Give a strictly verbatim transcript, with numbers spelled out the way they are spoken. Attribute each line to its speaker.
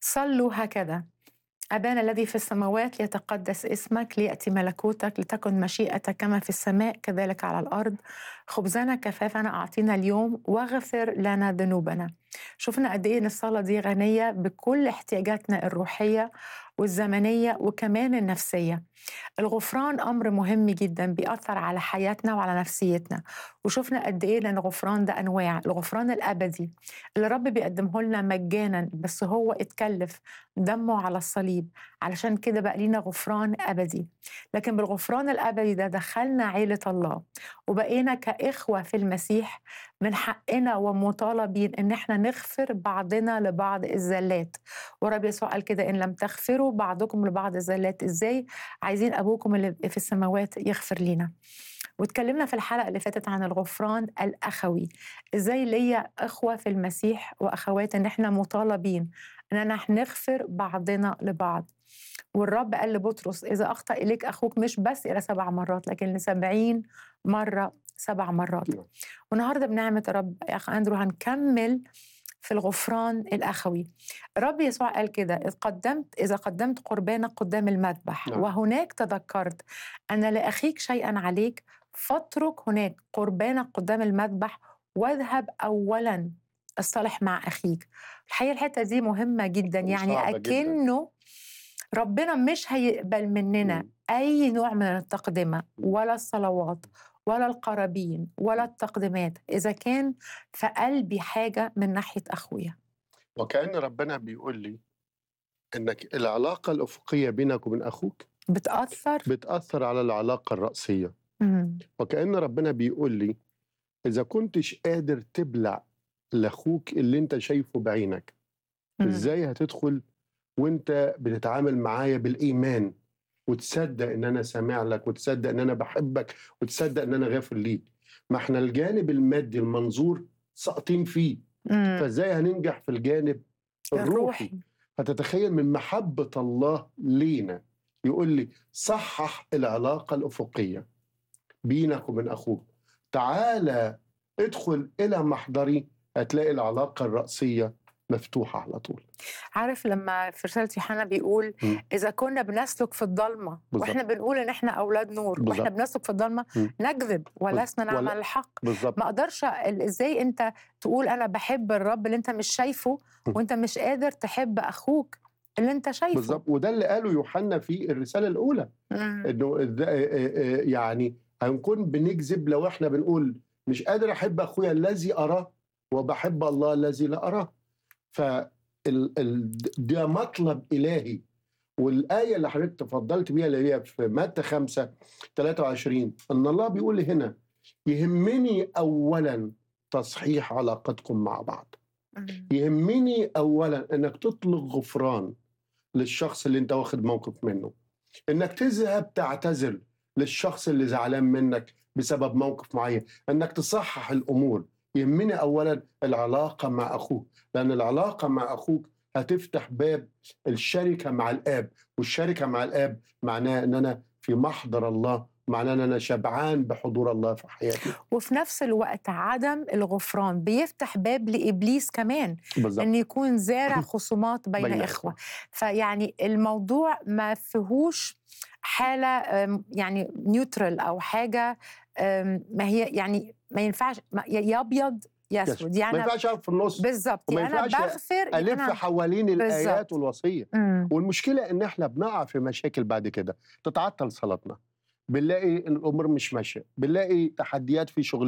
Speaker 1: صلوا هكذا: أبانا الذي في السماوات، ليتقدس اسمك، ليأتي ملكوتك، لتكن مشيئتك كما في السماء كذلك على الأرض. خبزنا كفافنا أعطينا اليوم، واغفر لنا ذنوبنا. شفنا قد إيه إن الصلاة دي غنية بكل احتياجاتنا الروحية والزمنية وكمان النفسية. الغفران أمر مهم جدا بيأثر على حياتنا وعلى نفسيتنا. وشفنا قد إيه إن الغفران ده أنواع: الغفران الأبدي اللي رب بيقدمه لنا مجانا، بس هو اتكلف دمه على الصليب، علشان كده بقى لينا غفران أبدي. لكن بالغفران الأبدي ده دخلنا عيلة الله، وبقينا كإخوة في المسيح. من حقنا ومطالبين إن احنا نغفر بعضنا لبعض الزلات. ورب يسوع قال كده: إن لم تغفروا بعضكم لبعض الزلات، إزاي عايزين أبوكم اللي في السماوات يغفر لنا؟ واتكلمنا في الحلقة اللي فاتت عن الغفران الأخوي، إزاي ليا أخوة في المسيح وأخوات إن إحنا مطالبين إننا نغفر بعضنا لبعض. والرب قال لبطرس: إذا أخطأ إليك أخوك مش بس إلى سبع مرات، لكن لسبعين مرة سبع مرات. والنهاردة بنعمة الرب يا أخ أندرو هنكمل في الغفران الأخوي. الرب يسوع قال كده: إذ قدمت إذا قدمت قربانك قدام المذبح،
Speaker 2: نعم.
Speaker 1: وهناك تذكرت أن لأخيك شيئا عليك، فاترك هناك قربانك قدام المذبح، واذهب أولا اصطلح مع أخيك. الحقيقة الحتة دي مهمة جدا، يعني
Speaker 2: وصعبة جدا.
Speaker 1: أكنه ربنا مش هيقبل مننا
Speaker 2: مم.
Speaker 1: أي نوع من التقدمة
Speaker 2: مم.
Speaker 1: ولا الصلوات ولا القرابين ولا التقديمات إذا كان في قلبي حاجة من ناحية أخويا.
Speaker 2: وكأن ربنا بيقول لي إنك العلاقة الأفقية بينك وبين أخوك
Speaker 1: بتأثر.
Speaker 2: بتأثر على العلاقة الرأسية.
Speaker 1: مم.
Speaker 2: وكأن ربنا بيقول لي إذا كنتش قادر تبلع لأخوك اللي أنت شايفه بعينك،
Speaker 1: مم.
Speaker 2: إزاي هتدخل وأنت بتتعامل معايا بالإيمان وتصدق إن أنا سامع لك، وتصدق إن أنا بحبك، وتصدق إن أنا غافر ليك؟ ما إحنا الجانب المادي المنظور ساقطين فيه،
Speaker 1: مم.
Speaker 2: فإزاي هننجح في الجانب الروحي؟
Speaker 1: الروحي.
Speaker 2: فتتخيل من محبة الله لينا يقول لي صحح العلاقة الأفقية بينك وبين أخوك، تعالى ادخل إلى محضري، هتلاقي العلاقة الرأسية مفتوحة على طول.
Speaker 1: عارف لما في رسالة يوحنا بيقول:
Speaker 2: م.
Speaker 1: إذا كنا بنسلك في الضلمة،
Speaker 2: بالظبط.
Speaker 1: وإحنا بنقول إن إحنا أولاد نور، وإحنا
Speaker 2: بالظبط.
Speaker 1: بنسلك في الضلمة،
Speaker 2: م.
Speaker 1: نكذب ولسنا
Speaker 2: ولا-
Speaker 1: نعمل الحق.
Speaker 2: بالظبط.
Speaker 1: ما أقدرش ال- إزاي أنت تقول أنا بحب الرب اللي أنت مش شايفه،
Speaker 2: م.
Speaker 1: وأنت مش قادر تحب أخوك اللي أنت شايفه؟
Speaker 2: بالظبط، وده اللي قاله يوحنا في الرسالة الأولى،
Speaker 1: مم.
Speaker 2: إنه إذ- آه، آه، آه، يعني هنكون بنكذب لو إحنا بنقول مش قادر أحب أخويا الذي أراه وبحب الله الذي لا أراه. ف ال- ال- ده مطلب إلهي. والآية اللي حضرتك تفضلت بيها اللي هي في متى خمسة ثلاثة وعشرين، أن الله بيقول لي هنا: يهمني أولا تصحيح علاقتكم مع بعض.
Speaker 1: مم.
Speaker 2: يهمني أولا أنك تطلق غفران للشخص اللي أنت واخد موقف منه، أنك تذهب تعتذر للشخص اللي زعلان منك بسبب موقف معين، أنك تصحح الأمور. يهمني أولا العلاقة مع أخوك، لأن العلاقة مع أخوك هتفتح باب الشركة مع الآب، والشركة مع الآب معناه أن أنا في محضر الله، معناه أن أنا شبعان بحضور الله في حياتي.
Speaker 1: وفي نفس الوقت عدم الغفران بيفتح باب لإبليس كمان
Speaker 2: بالظبط.
Speaker 1: أن يكون زارع خصومات بين,
Speaker 2: بين
Speaker 1: إخوة.
Speaker 2: إخوة.
Speaker 1: فيعني الموضوع ما فيهوش حالة أم، يعني نيوترال أو حاجة، أم، ما هي يعني ما ينفعش ما- يا أبيض يا
Speaker 2: يس.
Speaker 1: أسود.
Speaker 2: ما
Speaker 1: يعني أنا
Speaker 2: ينفعش أقف في النص،
Speaker 1: بالظبط،
Speaker 2: وما
Speaker 1: يعني أنا
Speaker 2: ينفعش
Speaker 1: بغفر، يعني
Speaker 2: ألف
Speaker 1: أنا
Speaker 2: حوالين الآيات
Speaker 1: بالظبط.
Speaker 2: والوصية.
Speaker 1: مم.
Speaker 2: والمشكلة إن إحنا بنقع في مشاكل بعد كده، تتعطل صلاتنا، بنلاقي الأمور مش ماشية، بنلاقي تحديات في شغل